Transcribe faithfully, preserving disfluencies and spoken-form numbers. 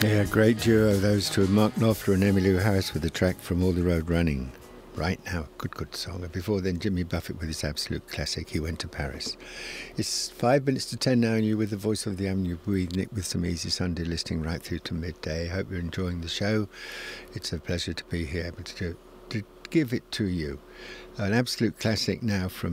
Yeah, great duo, those two, Mark Knopfler and Emmylou Harris with the track From All the Road Running. Right now, good, good song. And before then, Jimmy Buffett with his absolute classic, He Went to Paris. It's five minutes to ten now, and you're with the voice of the Avenue, with Nick, with some easy Sunday listening right through to midday. Hope you're enjoying the show. It's a pleasure to be here, able to, to give it to you. An absolute classic now from